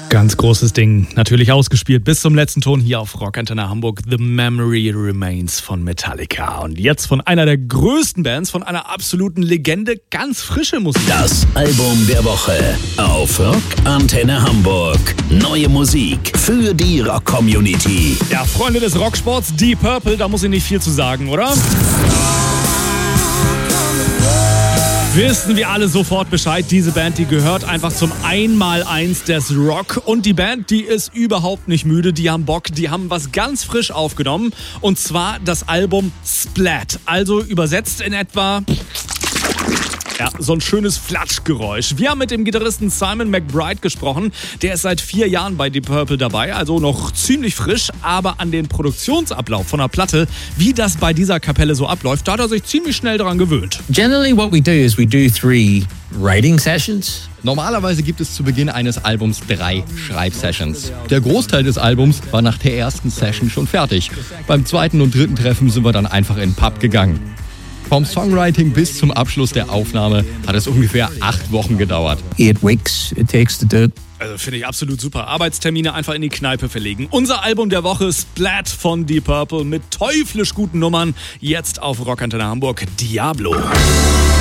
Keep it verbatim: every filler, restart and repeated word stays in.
Ganz großes Ding, natürlich ausgespielt bis zum letzten Ton hier auf Rockantenne Hamburg. The Memory Remains von Metallica. Und jetzt von einer der größten Bands, von einer absoluten Legende, ganz frische Musik. Das Album der Woche auf Rockantenne Hamburg. Neue Musik für die Rock-Community. Ja, Freunde des Rocksports, Deep Purple, da muss ich nicht viel zu sagen, oder? Wissen wir alle sofort Bescheid, diese Band, die gehört einfach zum Einmaleins des Rock. Und die Band, die ist überhaupt nicht müde, die haben Bock, die haben was ganz frisch aufgenommen. Und zwar das Album Splat, also übersetzt in etwa... Ja, so ein schönes Flatschgeräusch. Wir haben mit dem Gitarristen Simon McBride gesprochen. Der ist seit vier Jahren bei Deep Purple dabei, also noch ziemlich frisch. Aber an den Produktionsablauf von der Platte, wie das bei dieser Kapelle so abläuft, da hat er sich ziemlich schnell daran gewöhnt. Generally what we do is we do three writing sessions. Normalerweise gibt es zu Beginn eines Albums drei Schreibsessions. Der Großteil des Albums war nach der ersten Session schon fertig. Beim zweiten und dritten Treffen sind wir dann einfach in den Pub gegangen. Vom Songwriting bis zum Abschluss der Aufnahme hat es ungefähr acht Wochen gedauert. Eight weeks it takes to do it. Also finde ich absolut super. Arbeitstermine einfach in die Kneipe verlegen. Unser Album der Woche, Splat von Deep Purple mit teuflisch guten Nummern. Jetzt auf Rockantenne Hamburg, Diablo.